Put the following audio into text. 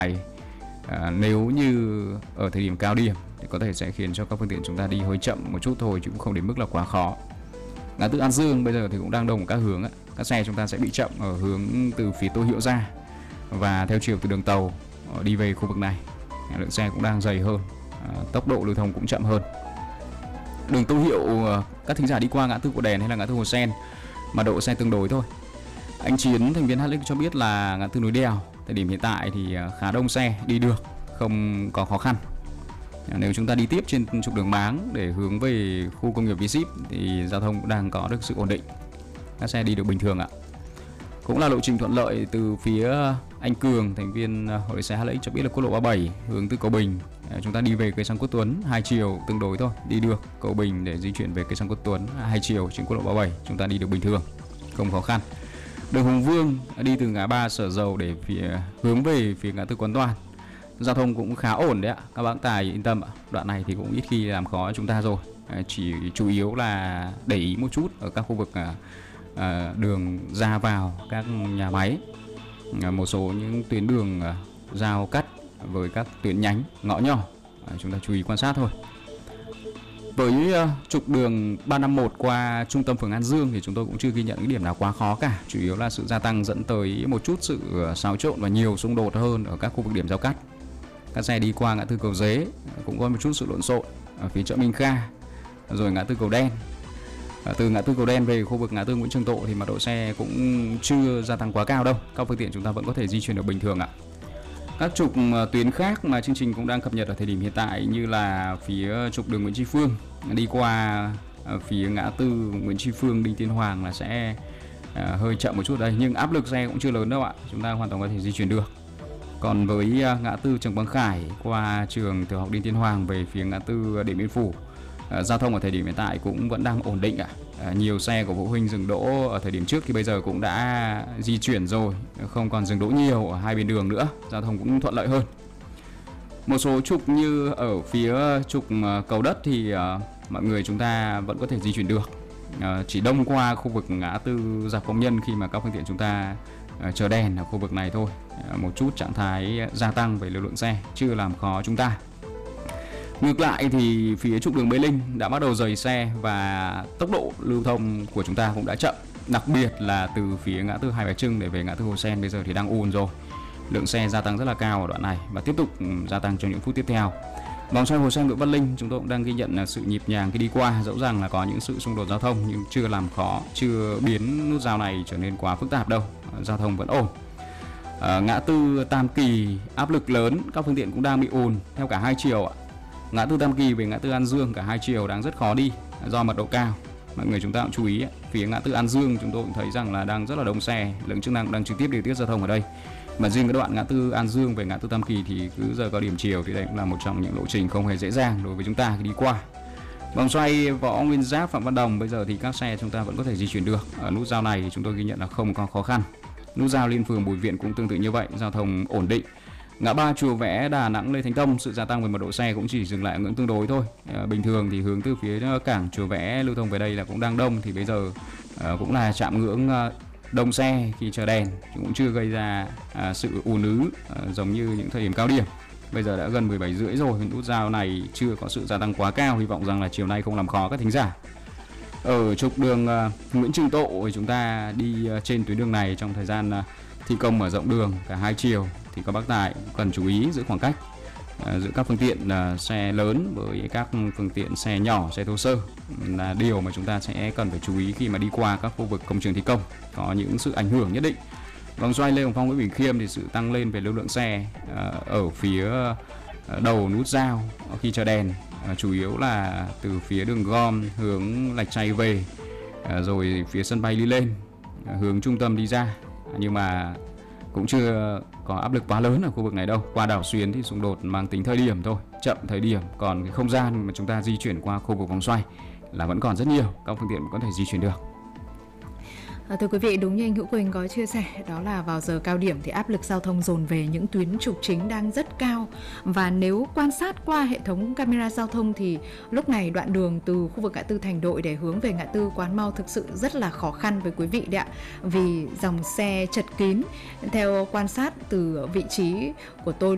nếu như ở thời điểm cao điểm thì có thể sẽ khiến cho các phương tiện chúng ta đi hơi chậm một chút thôi, chứ cũng không đến mức là quá khó. Ngã tư An Dương bây giờ thì cũng đang đông ở các hướng, các xe chúng ta sẽ bị chậm ở hướng từ phía Tô Hiệu ra và theo chiều từ đường tàu đi về khu vực này, lượng xe cũng đang dày hơn, tốc độ lưu thông cũng chậm hơn. Đường Tô Hiệu, các thính giả đi qua ngã tư Cổ Đèn hay là ngã tư Hồ Sen mà độ xe tương đối thôi. Anh Chiến, thành viên HLX cho biết là ngã tư Núi Đèo thời điểm hiện tại thì khá đông xe đi được, không có khó khăn. Nếu chúng ta đi tiếp trên trục đường Máng để hướng về khu công nghiệp V Ship thì giao thông cũng đang có được sự ổn định, các xe đi được bình thường ạ. Cũng là lộ trình thuận lợi từ phía anh Cường, thành viên hội lái xe HLX cho biết là quốc lộ 37 hướng từ Cầu Bình chúng ta đi về cây xăng Quốc Tuấn hai chiều tương đối thôi, đi được. Cầu Bình để di chuyển về cây xăng Quốc Tuấn hai chiều trên quốc lộ 37 chúng ta đi được bình thường, không khó khăn. Đường Hùng Vương đi từ ngã ba Sở Dầu để hướng về phía ngã tư Quán Toàn, giao thông cũng khá ổn đấy ạ, các bác tài yên tâm ạ. Đoạn này thì cũng ít khi làm khó chúng ta rồi, chỉ chủ yếu là để ý một chút ở các khu vực đường ra vào các nhà máy, một số những tuyến đường giao cắt với các tuyến nhánh ngõ nhỏ, chúng ta chú ý quan sát thôi. Với trục đường 351 qua trung tâm phường An Dương thì chúng tôi cũng chưa ghi nhận cái điểm nào quá khó cả, chủ yếu là sự gia tăng dẫn tới một chút sự xáo trộn và nhiều xung đột hơn ở các khu vực điểm giao cắt. Các xe đi qua ngã tư Cầu Dế cũng có một chút sự lộn xộn ở phía chợ Minh Kha, rồi ngã tư Cầu Đen. Từ ngã tư Cầu Đen về khu vực ngã tư Nguyễn Trường Tộ thì mật độ xe cũng chưa gia tăng quá cao đâu, các phương tiện chúng ta vẫn có thể di chuyển được bình thường ạ. Các trục tuyến khác mà chương trình cũng đang cập nhật ở thời điểm hiện tại như là phía trục đường Nguyễn Tri Phương đi qua phía ngã tư Nguyễn Tri Phương Đinh Tiên Hoàng là sẽ hơi chậm một chút đây, nhưng áp lực xe cũng chưa lớn đâu ạ, chúng ta hoàn toàn có thể di chuyển được. Còn với ngã tư Trần Quang Khải qua trường tiểu học Đinh Tiên Hoàng về phía ngã tư Điện Biên Phủ, giao thông ở thời điểm hiện tại cũng vẫn đang ổn định ạ. Nhiều xe của phụ huynh dừng đỗ ở thời điểm trước thì bây giờ cũng đã di chuyển rồi, không còn dừng đỗ nhiều ở hai bên đường nữa, giao thông cũng thuận lợi hơn. Một số trục như ở phía trục Cầu Đất thì mọi người chúng ta vẫn có thể di chuyển được, chỉ đông qua khu vực ngã tư Rạp Công Nhân khi mà các phương tiện chúng ta chờ đèn ở khu vực này thôi, một chút trạng thái gia tăng về lưu lượng xe chưa làm khó chúng ta. Ngược lại thì phía trục đường Bế Linh đã bắt đầu dời xe và tốc độ lưu thông của chúng ta cũng đã chậm, đặc biệt là từ phía ngã tư Hai Bà Trưng để về ngã tư Hồ Sen bây giờ thì đang ùn rồi, lượng xe gia tăng rất là cao ở đoạn này và tiếp tục gia tăng trong những phút tiếp theo. Vòng xoay Hồ Sen Nguyễn Văn Linh chúng tôi cũng đang ghi nhận là sự nhịp nhàng khi đi qua, dẫu rằng là có những sự xung đột giao thông nhưng chưa làm khó, chưa biến nút giao này trở nên quá phức tạp đâu, giao thông vẫn ổn. Ngã tư Tam Kỳ áp lực lớn, các phương tiện cũng đang bị ùn theo cả hai chiều ạ. Ngã tư Tam Kỳ về ngã tư An Dương cả hai chiều đang rất khó đi do mật độ cao. Mọi người chúng ta cũng chú ý, phía ngã tư An Dương chúng tôi cũng thấy rằng là đang rất là đông xe, lực lượng chức năng đang trực tiếp điều tiết giao thông ở đây. Mà riêng cái đoạn ngã tư An Dương về ngã tư Tam Kỳ thì cứ giờ có điểm chiều thì đây cũng là một trong những lộ trình không hề dễ dàng đối với chúng ta khi đi qua. Vòng xoay Võ Nguyên Giáp Phạm Văn Đồng bây giờ thì các xe chúng ta vẫn có thể di chuyển được. Ở nút giao này thì chúng tôi ghi nhận là không có khó khăn. Nút giao Liên Phường Bùi Viện cũng tương tự như vậy, giao thông ổn định. Ngã ba Chùa Vẽ Đà Nẵng Lê Thánh Tông, sự gia tăng về mật độ xe cũng chỉ dừng lại ở ngưỡng tương đối thôi. Bình thường thì hướng từ phía cảng Chùa Vẽ lưu thông về đây là cũng đang đông, thì bây giờ cũng là chạm ngưỡng đông xe khi chờ đèn, cũng chưa gây ra sự ùn ứ giống như những thời điểm cao điểm. Bây giờ đã gần 17h30 rồi, nút giao này chưa có sự gia tăng quá cao, hy vọng rằng là chiều nay không làm khó các thính giả. Ở trục đường Nguyễn Trường Tộ thì chúng ta đi trên tuyến đường này trong thời gian thi công mở rộng đường cả hai chiều thì các bác tài cần chú ý giữ khoảng cách giữa các phương tiện xe lớn với các phương tiện xe nhỏ, xe thô sơ là điều mà chúng ta sẽ cần phải chú ý khi mà đi qua các khu vực công trường thi công, có những sự ảnh hưởng nhất định. Vòng xoay Lê Hồng Phong Nguyễn Bỉnh Khiêm thì sự tăng lên về lưu lượng xe ở phía đầu nút giao khi chờ đèn chủ yếu là từ phía đường Gom hướng Lạch Tray về, rồi phía sân bay đi lên hướng trung tâm đi ra, nhưng mà cũng chưa có áp lực quá lớn ở khu vực này đâu. Qua đảo Xuyến thì xung đột mang tính thời điểm thôi, chậm thời điểm, còn cái không gian mà chúng ta di chuyển qua khu vực vòng xoay là vẫn còn rất nhiều, các phương tiện có thể di chuyển được. Thưa quý vị, đúng như anh Hữu Quỳnh có chia sẻ, đó là vào giờ cao điểm thì áp lực giao thông dồn về những tuyến trục chính đang rất cao. Và nếu quan sát qua hệ thống camera giao thông thì lúc này đoạn đường từ khu vực ngã tư Thành Đội để hướng về ngã tư Quán Mau thực sự rất là khó khăn với quý vị đấy ạ. Vì dòng xe chật kín. Theo quan sát từ vị trí của tôi